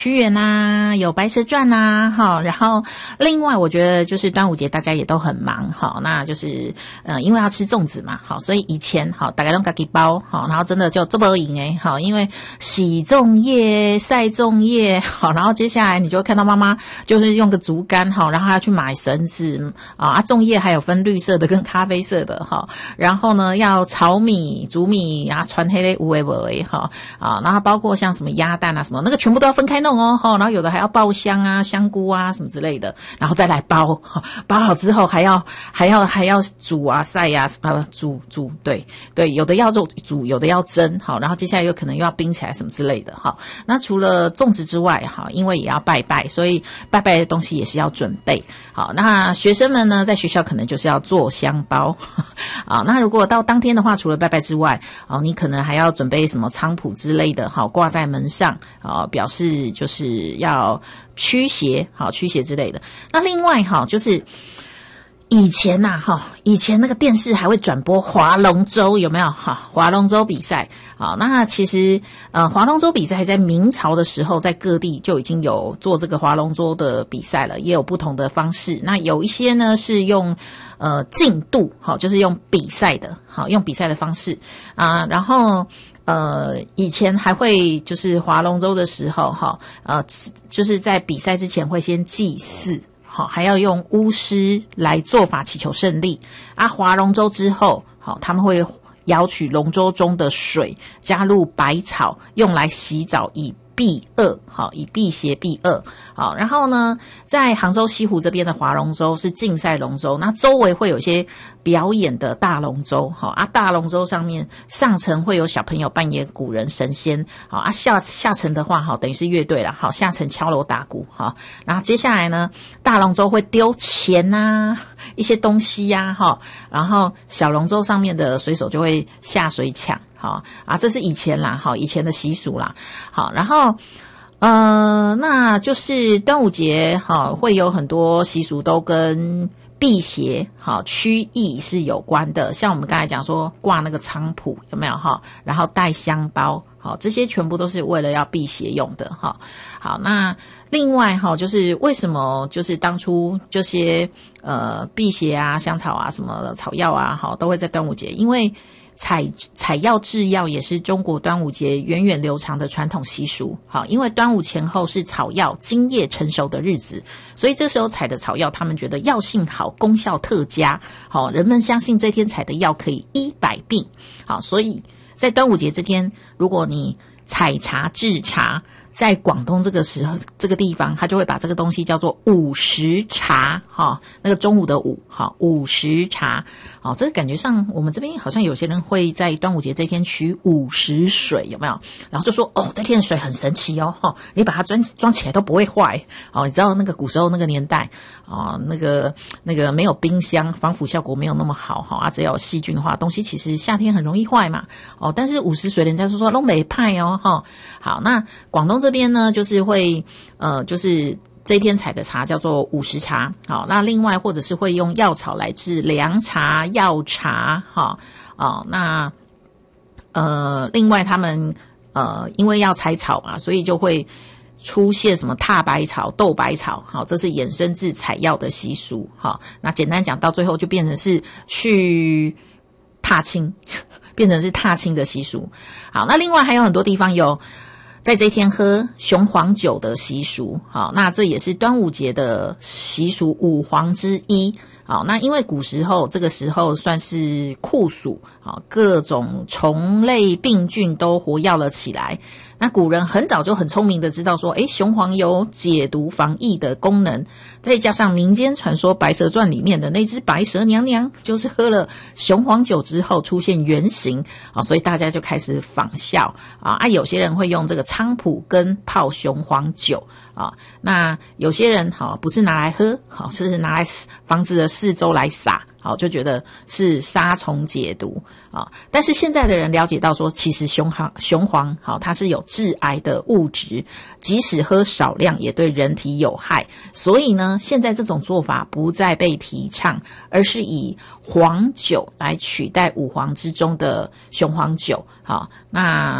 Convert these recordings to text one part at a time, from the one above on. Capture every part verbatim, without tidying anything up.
屈原啊，有白蛇传啊，哈，然后另外我觉得就是端午节大家也都很忙，哈，那就是呃因为要吃粽子嘛，好，所以以前好大家都自己包，好，然后真的就这么赢诶，好，因为洗粽叶、晒粽叶，好，然后接下来你就会看到妈妈就是用个竹竿，好，然后还要去买绳子啊，啊粽叶还有分绿色的跟咖啡色的，哈，然后呢要炒米、煮米啊，传黑的有的没的，哈啊，然后包括像什么鸭蛋啊什么，那个全部都要分开弄。哦，然后有的还要爆香啊、香菇啊什么之类的，然后再来包，包好之后还要还要还要煮啊、晒呀、啊，呃，煮煮，对对，有的要煮，有的要蒸，好，然后接下来有可能又要冰起来什么之类的，好，那除了粽子之外，哈，因为也要拜拜，所以拜拜的东西也是要准备，好，那学生们呢，在学校可能就是要做香包，啊，那如果到当天的话，除了拜拜之外，哦，你可能还要准备什么菖蒲之类的，好，挂在门上，啊，表示就是要驱邪，好，驱邪之类的。那另外哈，就是以前呐，哈，以前那个电视还会转播划龙舟，有没有？哈，划龙舟比赛，好，那其实呃，划龙舟比赛在明朝的时候，在各地就已经有做这个划龙舟的比赛了，也有不同的方式。那有一些呢是用呃竞渡，好，就是用比赛的，好，用比赛的方式啊，然后。呃，以前还会就是划龙舟的时候，哈，呃，就是在比赛之前会先祭祀，好，还要用巫师来做法祈求胜利。啊，划龙舟之后，好，他们会舀取龙舟中的水，加入百草，用来洗澡以避恶，好，以辟邪避恶，好，然后呢，在杭州西湖这边的划龙舟是竞赛龙舟，那周围会有一些表演的大龙舟，好啊，大龙舟上面上层会有小朋友扮演古人神仙，好啊，下下层的话，好，等于是乐队啦，好，下层敲锣打鼓，好，然后接下来呢，大龙舟会丢钱啊，一些东西呀、啊，哈，然后小龙舟上面的水手就会下水抢。好啊，这是以前啦，好，以前的习俗啦，好，然后呃，那就是端午节，好，会有很多习俗都跟辟邪、好驱疫是有关的，像我们刚才讲说挂那个菖蒲有没有哈，然后带香包，好，这些全部都是为了要辟邪用的哈。好，那另外哈，就是为什么就是当初这些呃辟邪啊、香草啊、什么草药啊，好，都会在端午节，因为。采采药制药也是中国端午节源远流长的传统习俗。好，因为端午前后是草药茎叶成熟的日子，所以这时候采的草药，他们觉得药性好，功效特佳。好，人们相信这天采的药可以医百病。好，所以在端午节这天，如果你采茶制茶，在广东这个时候这个地方，他就会把这个东西叫做午时茶，哈，那个中午的午，哈，午时茶，哦，这个感觉上我们这边好像有些人会在端午节这天取午时水，有没有？然后就说哦，这天的水很神奇哦，哈，你把它装装起来都不会坏，哦，你知道那个古时候那个年代，哦，那个那个没有冰箱，防腐效果没有那么好，哈，啊，只要有细菌的话，东西其实夏天很容易坏嘛，哦，但是午时水人家就说都没派哦，哈，好，那广东这边呢，就是会呃，就是这一天采的茶叫做午时茶，好，那另外或者是会用药草来制凉茶、药茶，哈，哦，那呃，另外他们呃，因为要采草嘛，所以就会出现什么踏白草、斗白草，好，这是衍生自采药的习俗，好，那简单讲到最后就变成是去踏青，变成是踏青的习俗，好，那另外还有很多地方有。在这一天喝雄黄酒的习俗，好，那这也是端午节的习俗五黄之一。好，那因为古时候这个时候算是酷暑，好，各种虫类病菌都活跃了起来。那古人很早就很聪明的知道说，诶，雄黄有解毒防疫的功能，再加上民间传说《白蛇传》里面的那只白蛇娘娘，就是喝了雄黄酒之后出现原形，啊，所以大家就开始仿效啊。啊，有些人会用这个菖蒲根泡雄黄酒啊，那有些人好不是拿来喝，好就是拿来房子的四周来撒。好，就觉得是杀虫解毒啊，但是现在的人了解到说，其实雄黄雄黄好，它是有致癌的物质，即使喝少量也对人体有害，所以呢，现在这种做法不再被提倡，而是以黄酒来取代五黄之中的雄黄酒。好，那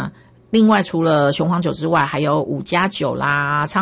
另外除了雄黄酒之外，还有五加酒啦、